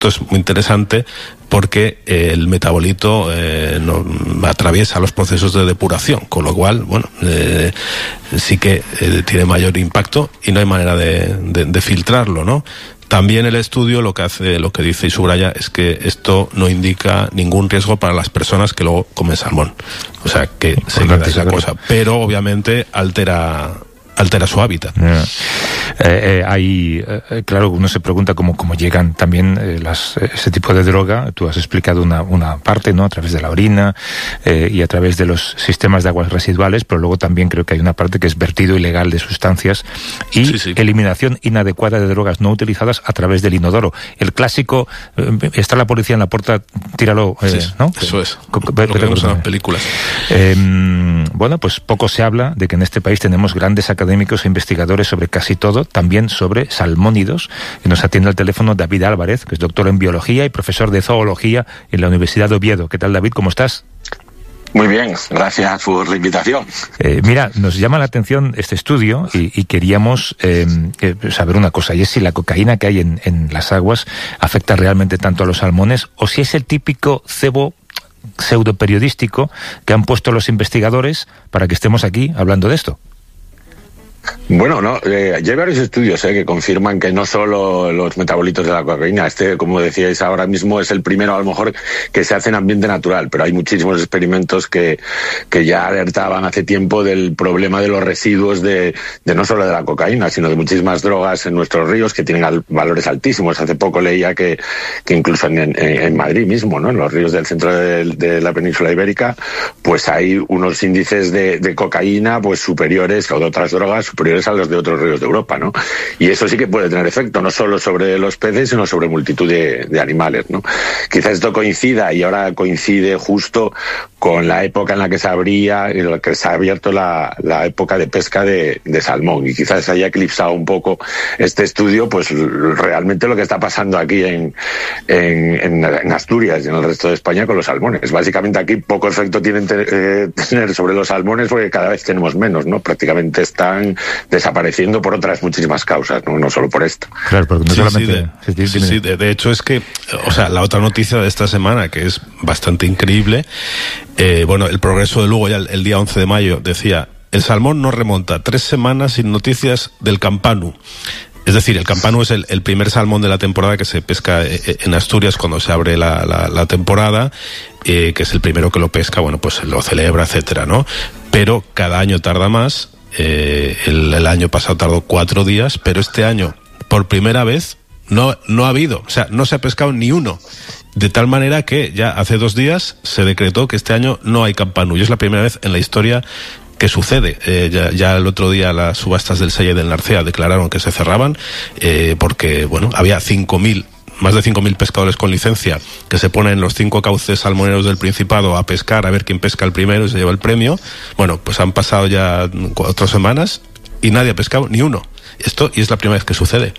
Esto es muy interesante porque el metabolito no atraviesa los procesos de depuración, con lo cual, bueno, sí que tiene mayor impacto y no hay manera de filtrarlo, ¿no? También el estudio lo que dice y subraya es que esto no indica ningún riesgo para las personas que luego comen salmón. O sea, que se queda esa cosa. Pero obviamente altera su hábitat. Claro, uno se pregunta cómo llegan también ese tipo de droga. Tú has explicado una parte, ¿no? A través de la orina y a través de los sistemas de aguas residuales, pero luego también creo que hay una parte que es vertido ilegal de sustancias y eliminación inadecuada de drogas no utilizadas a través del inodoro. El clásico, está la policía en la puerta, tíralo, ¿no? Eso es. Lo que vemos en las películas. Bueno, pues poco se habla de que en este país tenemos grandes académicos e investigadores sobre casi todo, también sobre salmónidos, y nos atiende al teléfono David Álvarez, que es doctor en biología y profesor de zoología en la Universidad de Oviedo. ¿Qué tal, David? ¿Cómo estás? Muy bien, gracias por la invitación. Mira, nos llama la atención este estudio y queríamos saber una cosa, y es si la cocaína que hay en las aguas afecta realmente tanto a los salmones o si es el típico cebo pseudoperiodístico que han puesto los investigadores para que estemos aquí hablando de esto. Bueno, no, ya hay varios estudios que confirman que no solo los metabolitos de la cocaína, como decíais ahora mismo, es el primero a lo mejor que se hace en ambiente natural, pero hay muchísimos experimentos que ya alertaban hace tiempo del problema de los residuos de no solo de la cocaína, sino de muchísimas drogas en nuestros ríos que tienen valores altísimos. Hace poco leía que incluso en Madrid mismo, ¿no? En los ríos del centro de la península ibérica, pues hay unos índices de cocaína pues superiores, o de otras drogas superiores a los de otros ríos de Europa, ¿no? Y eso sí que puede tener efecto, no solo sobre los peces, sino sobre multitud de animales, ¿no? Quizás esto coincida, y ahora coincide justo con la época en la que se ha abierto la época de pesca de salmón, y quizás se haya eclipsado un poco este estudio, pues realmente lo que está pasando aquí en Asturias y en el resto de España con los salmones. Básicamente aquí poco efecto tienen tener sobre los salmones porque cada vez tenemos menos, ¿no? Prácticamente están desapareciendo por otras muchísimas causas, no solo por esto. Claro, porque no solamente... De hecho es que, o sea, la otra noticia de esta semana, que es bastante increíble, bueno, el Progreso de Lugo ya el día 11 de mayo decía: el salmón no remonta 3 semanas sin noticias del campanu. Es decir, el campanu es el primer salmón de la temporada que se pesca en Asturias cuando se abre la temporada, que es el primero que lo pesca, bueno, pues lo celebra, etcétera, ¿no? Pero cada año tarda más. El año pasado tardó 4 días, pero este año, por primera vez, no ha habido, o sea, no se ha pescado ni uno. De tal manera que ya hace 2 días se decretó que este año no hay campanu, y es la primera vez en la historia que sucede. Ya el otro día las subastas del Selle y del Narcea declararon que se cerraban, porque, bueno, había más de 5.000 pescadores con licencia que se ponen en los 5 cauces salmoneros del Principado a pescar, a ver quién pesca el primero y se lleva el premio. Bueno, pues han pasado ya 4 semanas y nadie ha pescado ni uno. Y es la primera vez que sucede.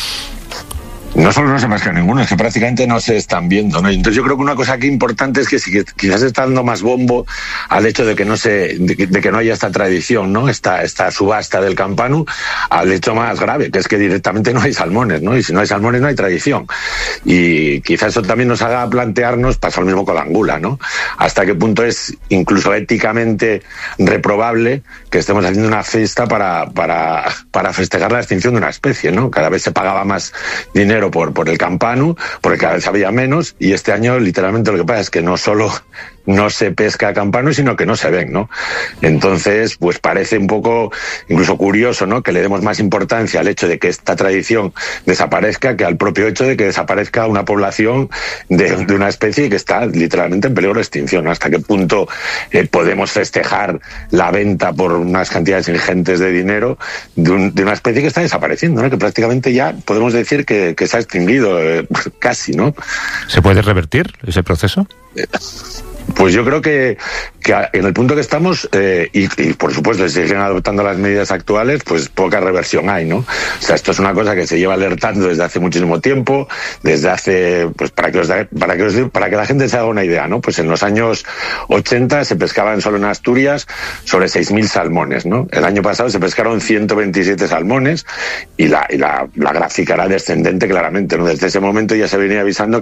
No solo no se pesca ninguno, es que prácticamente no se están viendo, ¿no? Entonces yo creo que una cosa aquí importante es que quizás se está dando más bombo al hecho de que no haya esta tradición, ¿no? Esta subasta del campanu, al hecho más grave, que es que directamente no hay salmones, ¿no? Y si no hay salmones no hay tradición. Y quizás eso también nos haga plantearnos, pasa lo mismo con la angula, ¿no? Hasta qué punto es incluso éticamente reprobable que estemos haciendo una fiesta para festejar la extinción de una especie, ¿no? Cada vez se pagaba más dinero por el campanu, porque cada vez había menos, y este año literalmente lo que pasa es que no solo no se pesca campanu, sino que no se ven, ¿no? Entonces, pues parece un poco incluso curioso, ¿no? Que le demos más importancia al hecho de que esta tradición desaparezca que al propio hecho de que desaparezca una población de una especie que está literalmente en peligro de extinción, ¿no? Hasta qué punto podemos festejar la venta por unas cantidades ingentes de dinero de una especie que está desapareciendo, ¿no? Que prácticamente ya podemos decir que se ha extinguido, casi, ¿no? ¿Se puede revertir ese proceso? Pues yo creo que en el punto que estamos, y por supuesto, si siguen adoptando las medidas actuales, pues poca reversión hay, ¿no? O sea, esto es una cosa que se lleva alertando desde hace muchísimo tiempo, desde hace, pues para que la gente se haga una idea, ¿no? Pues en los años 80 se pescaban solo en Asturias sobre 6.000 salmones, ¿no? El año pasado se pescaron 127 salmones y la gráfica era descendente claramente, ¿no? Desde ese momento ya se venía avisando